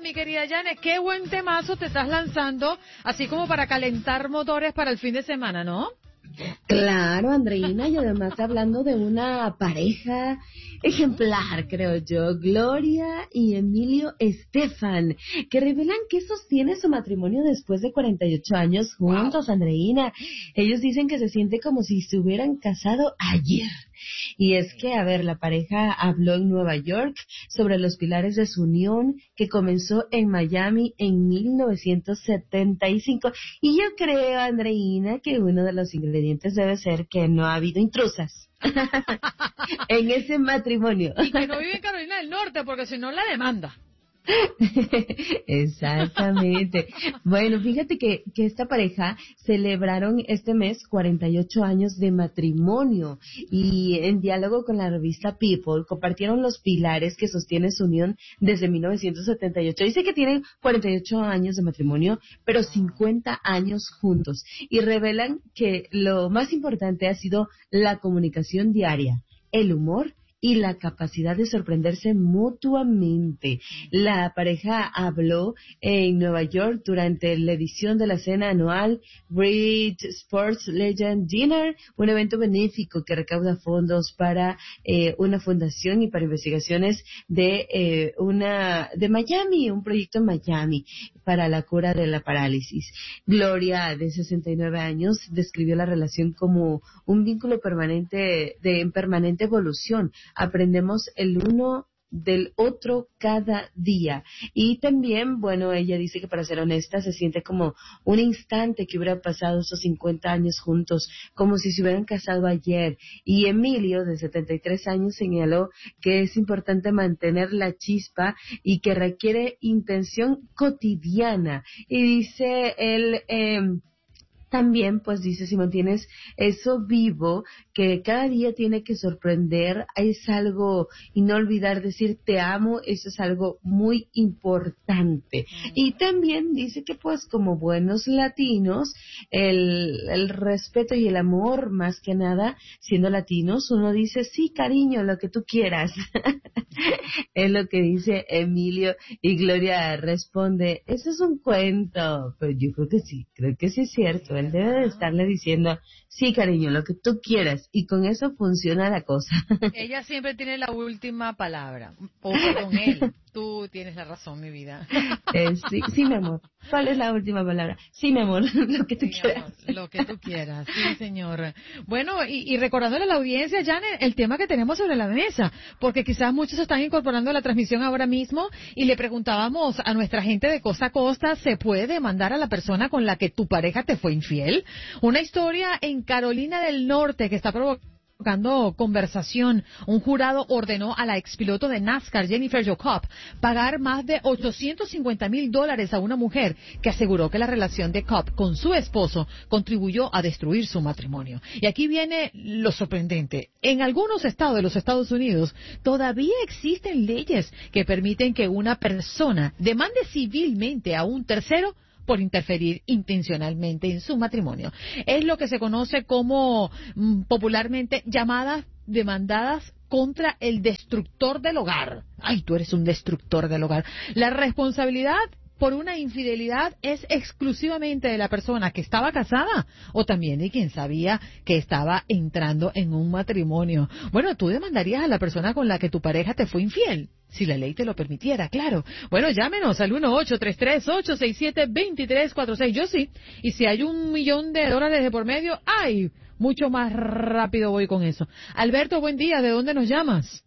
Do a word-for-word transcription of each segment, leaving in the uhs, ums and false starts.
mi querida Janet, qué buen temazo te estás lanzando, así como para calentar motores para el fin de semana, ¿no? Claro, Andreina, y además hablando de una pareja ejemplar, creo yo, Gloria y Emilio Estefan, que revelan que sostiene su matrimonio después de cuarenta y ocho años juntos, wow. Andreina. Ellos dicen que se siente como si se hubieran casado ayer. Y es que, a ver, la pareja habló en Nueva York sobre los pilares de su unión que comenzó en Miami en mil novecientos setenta y cinco. Y yo creo, Andreina, que uno de los ingredientes debe ser que no ha habido intrusas en ese matrimonio. Y que no vive en Carolina del Norte, porque si no la demanda. Exactamente. Bueno, fíjate que, que esta pareja celebraron este mes cuarenta y ocho años de matrimonio y en diálogo con la revista People compartieron los pilares que sostienen su unión desde mil novecientos setenta y ocho. Dice que tienen cuarenta y ocho años de matrimonio, pero cincuenta años juntos y revelan que lo más importante ha sido la comunicación diaria, el humor y la capacidad de sorprenderse mutuamente. La pareja habló en Nueva York durante la edición de la cena anual Great Sports Legend Dinner, un evento benéfico que recauda fondos para eh, una fundación y para investigaciones de eh, una de Miami, un proyecto en Miami para la cura de la parálisis. Gloria, de sesenta y nueve años, describió la relación como un vínculo permanente de en permanente evolución. Aprendemos el uno del otro cada día. Y también, bueno, ella dice que, para ser honesta, se siente como un instante que hubiera pasado esos cincuenta años juntos, como si se hubieran casado ayer. Y Emilio, de setenta y tres años, señaló que es importante mantener la chispa y que requiere intención cotidiana. Y dice él, eh, también, pues dice, si mantienes eso vivo, que cada día tiene que sorprender, es algo, y no olvidar decir te amo, eso es algo muy importante. Mm. Y también dice que, pues, como buenos latinos, el, el respeto y el amor, más que nada, siendo latinos, uno dice, sí, cariño, lo que tú quieras. Es lo que dice Emilio, y Gloria responde, eso es un cuento, pero yo creo que sí, creo que sí es cierto. Él debe de estarle diciendo, sí, cariño, lo que tú quieras, y con eso funciona la cosa. Ella siempre tiene la última palabra, o perdón, él, tú tienes la razón, mi vida. Eh, sí, sí, mi amor. ¿Cuál es la última palabra? Sí, mi amor, lo que tú sí, quieras. Amor, lo que tú quieras, sí, señor. Bueno, y, y recordándole a la audiencia, Janet, el tema que tenemos sobre la mesa, porque quizás muchos se están incorporando a la transmisión ahora mismo, y le preguntábamos a nuestra gente de costa a costa, ¿se puede demandar a la persona con la que tu pareja te fue infiel? Una historia en Carolina del Norte que está provocando provocando conversación. Un jurado ordenó a la expiloto de NASCAR, Jennifer Jo Cobb, pagar más de ochocientos cincuenta mil dólares a una mujer que aseguró que la relación de Cobb con su esposo contribuyó a destruir su matrimonio. Y aquí viene lo sorprendente. En algunos estados de los Estados Unidos todavía existen leyes que permiten que una persona demande civilmente a un tercero por interferir intencionalmente en su matrimonio. Es lo que se conoce como mm, popularmente llamadas demandadas contra el destructor del hogar. Ay, tú eres un destructor del hogar. La responsabilidad por una infidelidad es exclusivamente de la persona que estaba casada o también de quien sabía que estaba entrando en un matrimonio. Bueno, tú demandarías a la persona con la que tu pareja te fue infiel, si la ley te lo permitiera, claro. Bueno, llámenos al uno ocho tres tres, ocho seis siete, dos tres cuatro seis. Yo sí. Y si hay un millón de dólares de por medio, ¡ay! Mucho más rápido voy con eso. Alberto, buen día. ¿De dónde nos llamas?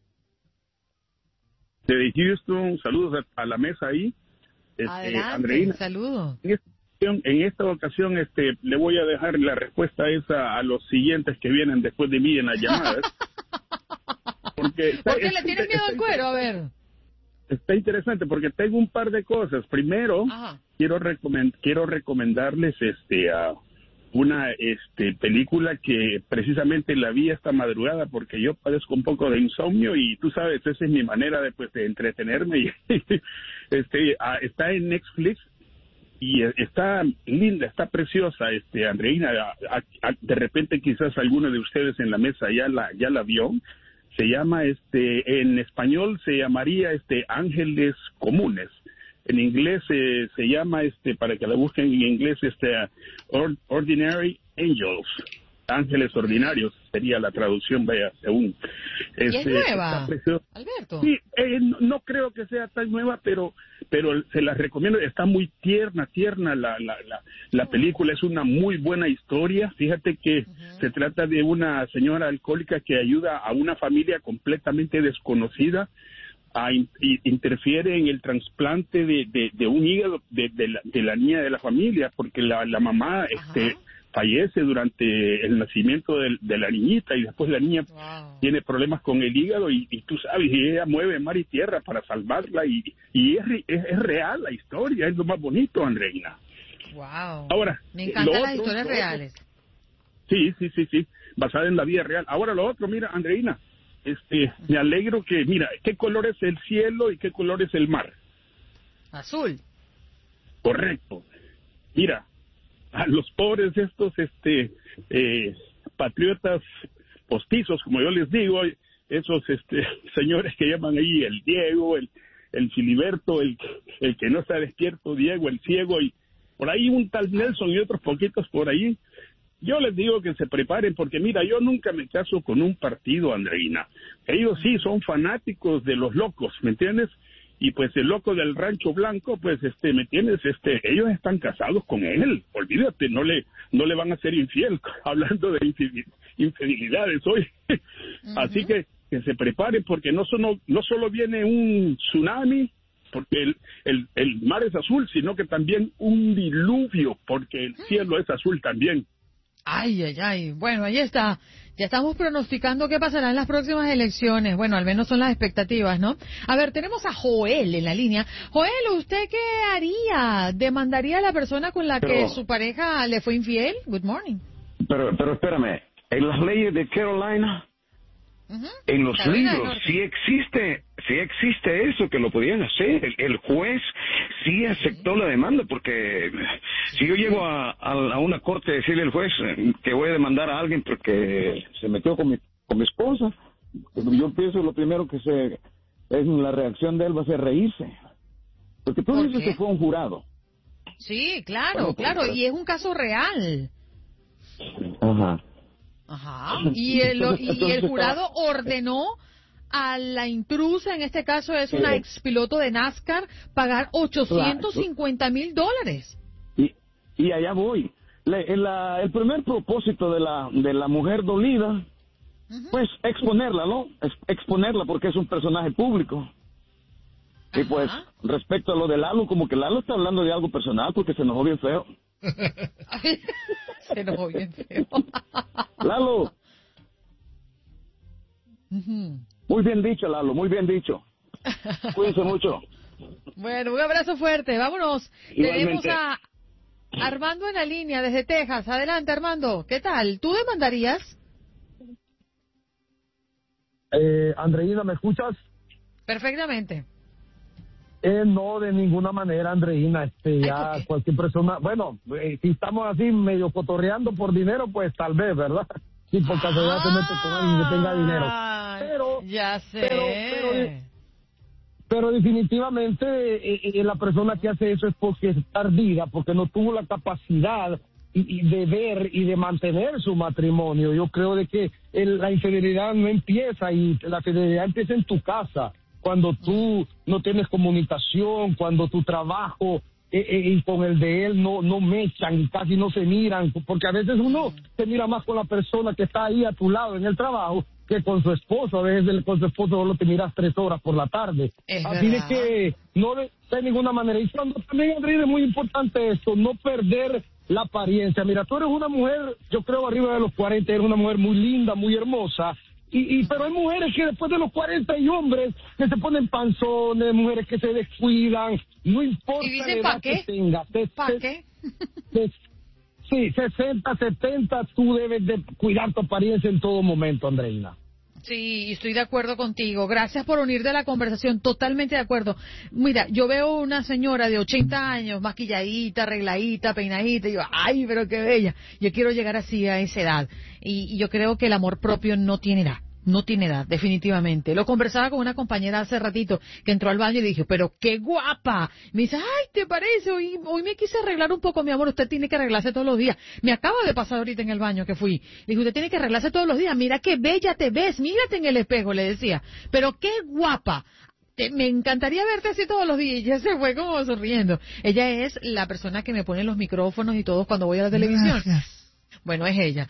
De Houston. Saludos a la mesa ahí. Este, Adelante, Andreina, saludos. En esta, ocasión, en esta ocasión este, le voy a dejar la respuesta esa a los siguientes que vienen después de mí en las llamadas. Porque ¿Por qué le tienes miedo al cuero? A ver. Está interesante porque tengo un par de cosas. Primero, Ajá. quiero recomend, quiero recomendarles este a una este película que precisamente la vi esta madrugada porque yo padezco un poco de insomnio y tú sabes, esa es mi manera de pues de entretenerme y este a, está en Netflix y está linda, está preciosa, este Andreina, a, a, de repente quizás alguno de ustedes en la mesa ya la ya la vio. Se llama este en español se llamaría este Ángeles Comunes. en inglés eh, se llama, este, para que la busquen en inglés, este, Or- Ordinary Angels, Ángeles Ordinarios, sería la traducción, vaya, según. Este, ¿Y es nueva, Alberto? Sí, eh, no, no creo que sea tan nueva, pero pero se la recomiendo, está muy tierna, tierna la la, la, la película, es una muy buena historia. Fíjate que uh-huh. se trata de una señora alcohólica que ayuda a una familia completamente desconocida, a in, interfiere en el trasplante de, de, de un hígado de, de, la, de la niña de la familia, porque la, la mamá uh-huh. este fallece durante el nacimiento de, de la niñita y después la niña wow. tiene problemas con el hígado y, y tú sabes, y ella mueve mar y tierra para salvarla y, y es, es, es real la historia, es lo más bonito, Andreina. Wow. Ahora, me encantan las historias reales. Sí, sí, sí, sí, basada en la vida real. Ahora lo otro, mira, Andreina, este, me alegro que, mira, ¿qué color es el cielo y qué color es el mar? Azul. Correcto. Mira, a los pobres estos este eh, patriotas postizos, como yo les digo, esos este señores que llaman ahí el Diego, el el Filiberto, el el que no está despierto, Diego, el ciego, y por ahí un tal Nelson y otros poquitos por ahí. Yo les digo que se preparen, porque mira, yo nunca me caso con un partido, Andreina. Ellos sí son fanáticos de los locos, ¿me entiendes? Y pues el loco del Rancho Blanco, pues este, ¿me entiendes? Este, ellos están casados con él, olvídate, no le no le van a ser infiel, hablando de infidelidades hoy. Uh-huh. Así que que se preparen, porque no solo, no solo viene un tsunami, porque el, el, el mar es azul, sino que también un diluvio, porque el cielo es azul también. Ay, ay, ay. Bueno, ahí está. Ya estamos pronosticando qué pasará en las próximas elecciones. Bueno, al menos son las expectativas, ¿no? A ver, tenemos a Joel en la línea. Joel, ¿usted qué haría? ¿Demandaría a la persona con la pero, que su pareja le fue infiel? Good morning. Pero, pero espérame. En las leyes de Carolina, uh-huh. en los Carolina libros, sí existe, sí existe eso, que lo podían hacer. El, el juez sí aceptó la demanda, porque si yo llego a, a, a una corte a decirle al juez que voy a demandar a alguien porque se metió con mi, con mi esposa, yo pienso lo primero que se es la reacción de él va a ser reírse. Porque tú dices que fue un jurado. Sí, claro, bueno, claro, y es un caso real. Ajá. Ajá, y el, y el jurado ordenó a la intrusa, en este caso es una expiloto de NASCAR, pagar ochocientos cincuenta mil dólares. Y, y allá voy. Le, la, el primer propósito de la de la mujer dolida, uh-huh. pues exponerla, ¿no? Exponerla porque es un personaje público. Ajá. Y pues respecto a lo de Lalo, como que Lalo está hablando de algo personal porque se enojó bien feo. Se enojó bien feo. Lalo. Uh-huh. Muy bien dicho, Lalo, muy bien dicho. Cuídense mucho. Bueno, un abrazo fuerte. Vámonos. Igualmente. Tenemos a Armando en la línea desde Texas. Adelante, Armando. ¿Qué tal? ¿Tú demandarías? Eh, Andreina, ¿me escuchas? Perfectamente. Eh, no, de ninguna manera, Andreina. Este, ya Ay, cualquier persona, bueno, eh, si estamos así medio cotorreando por dinero, pues tal vez, ¿verdad? Si por casualidad te metes con alguien que tenga dinero. Pero, ya sé. Pero, pero, pero definitivamente eh, eh, la persona que hace eso es porque es tardía, porque no tuvo la capacidad y, y de ver y de mantener su matrimonio. Yo creo de que el, la infidelidad no empieza, y la fidelidad empieza en tu casa, cuando tú no tienes comunicación, cuando tu trabajo eh, eh, y con el de él no no mechan y casi no se miran, porque a veces uno se mira más con la persona que está ahí a tu lado en el trabajo que con su esposo. A veces con su esposo solo te miras tres horas por la tarde. Es Así verdad. de que no de, de ninguna manera. Y cuando también, Andrés, es muy importante esto, no perder la apariencia. Mira, tú eres una mujer, yo creo arriba de los cuarenta, eres una mujer muy linda, muy hermosa. Y, y pero hay mujeres que después de los cuarenta hay hombres que se ponen panzones, mujeres que se descuidan, no importa ¿Y la dicen edad pa' qué? que tengas. ¿Para qué? Sí, sesenta, setenta, tú debes de cuidar tu apariencia en todo momento, Andreina. Sí, estoy de acuerdo contigo. Gracias por unirte a la conversación. Totalmente de acuerdo. Mira, yo veo una señora de ochenta años, maquilladita, arregladita, peinadita, y yo, ay, pero qué bella. Yo quiero llegar así a esa edad. Y, y yo creo que el amor propio no tiene edad. No tiene edad, definitivamente. Lo conversaba con una compañera hace ratito que entró al baño y dije, pero qué guapa. Me dice, ay, ¿te parece? Hoy, hoy me quise arreglar un poco, mi amor. Usted tiene que arreglarse todos los días. Me acaba de pasar ahorita en el baño que fui. Le dije, usted tiene que arreglarse todos los días. Mira qué bella te ves. Mírate en el espejo, le decía. Pero qué guapa. Te, me encantaría verte así todos los días. Y ella se fue como sonriendo. Ella es la persona que me pone los micrófonos y todo cuando voy a la televisión. Gracias. Bueno, es ella.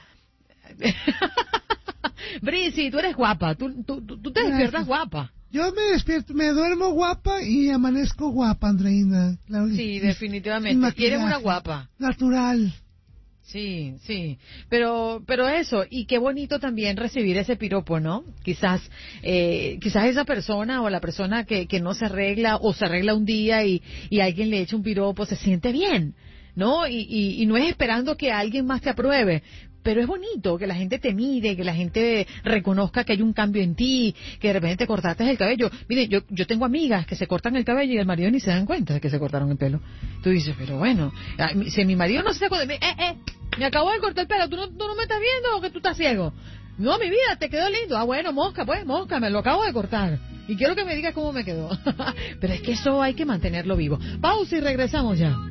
Brisi, tú eres guapa, tú, tú, tú te despiertas guapa. Yo me despierto, me duermo guapa y amanezco guapa, Andreina. Claudia. Sí, definitivamente. Y eres una guapa. Natural. Sí, sí. Pero, pero eso, y qué bonito también recibir ese piropo, ¿no? Quizás, eh, quizás esa persona o la persona que, que no se arregla o se arregla un día y, y alguien le echa un piropo, se siente bien, ¿no? Y, y, y no es esperando que alguien más te apruebe. Pero es bonito que la gente te mire, que la gente reconozca que hay un cambio en ti, que de repente te cortaste el cabello. Mire, yo yo tengo amigas que se cortan el cabello y el marido ni se dan cuenta de que se cortaron el pelo. Tú dices, pero bueno, si mi marido no se da cuenta, eh, eh, me acabo de cortar el pelo, ¿tú no, tú no me estás viendo o que tú estás ciego? No, mi vida, te quedó lindo. Ah, bueno, mosca, pues, mosca, me lo acabo de cortar. Y quiero que me digas cómo me quedó. Pero es que eso hay que mantenerlo vivo. Pausa y regresamos ya.